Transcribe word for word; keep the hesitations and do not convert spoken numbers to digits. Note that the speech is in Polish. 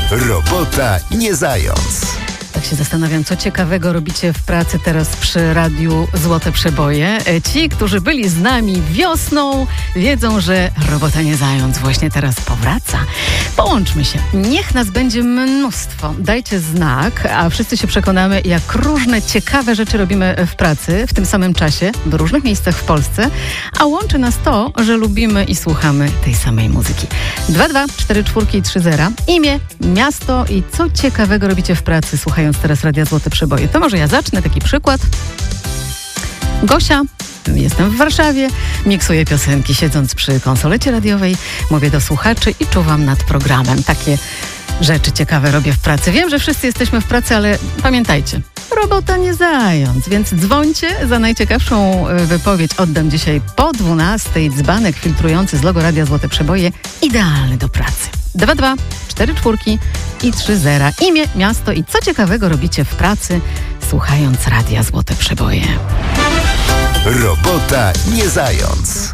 Robota nie zając. Tak się zastanawiam, co ciekawego robicie w pracy teraz przy Radiu Złote Przeboje. Ci, którzy byli z nami wiosną, wiedzą, że Robota nie zając właśnie teraz powraca. Połączmy się. Niech nas będzie mnóstwo. Dajcie znak, a wszyscy się przekonamy, jak różne ciekawe rzeczy robimy w pracy w tym samym czasie, w różnych miejscach w Polsce, a łączy nas to, że lubimy i słuchamy tej samej muzyki. dwa dwa cztery cztery trzy zero. Imię, miasto i co ciekawego robicie w pracy, słuchając teraz Radia Złote Przeboje. To może ja zacznę, taki przykład. Gosia, jestem w Warszawie, miksuję piosenki siedząc przy konsolecie radiowej, mówię do słuchaczy i czuwam nad programem. Takie rzeczy ciekawe robię w pracy. Wiem, że wszyscy jesteśmy w pracy, ale pamiętajcie, robota nie zając, więc dzwońcie za najciekawszą wypowiedź. Oddam dzisiaj po dwunastej. Dzbanek filtrujący z logo Radia Złote Przeboje, idealny do pracy. dwa dwa cztery cztery i trzy zero. Imię, miasto i co ciekawego robicie w pracy, słuchając Radia Złote Przeboje. Robota nie zając.